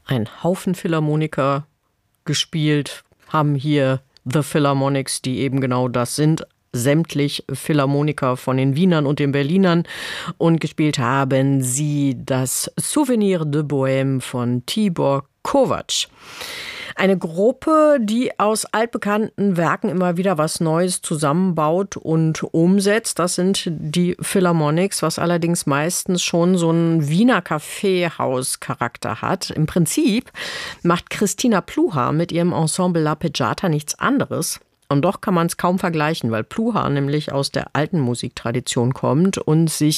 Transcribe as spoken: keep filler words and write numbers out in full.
ein Haufen Philharmoniker gespielt, haben hier The Philharmonics, die eben genau das sind, sämtlich Philharmoniker von den Wienern und den Berlinern, und gespielt haben sie das Souvenir de Bohème von Tibor Kovacs. Eine Gruppe, die aus altbekannten Werken immer wieder was Neues zusammenbaut und umsetzt. Das sind die Philharmonics, was allerdings meistens schon so einen Wiener Kaffeehaus-Charakter hat. Im Prinzip macht Christina Pluhar mit ihrem Ensemble L'Arpeggiata nichts anderes. Und doch kann man es kaum vergleichen, weil Pluhar nämlich aus der alten Musiktradition kommt und sich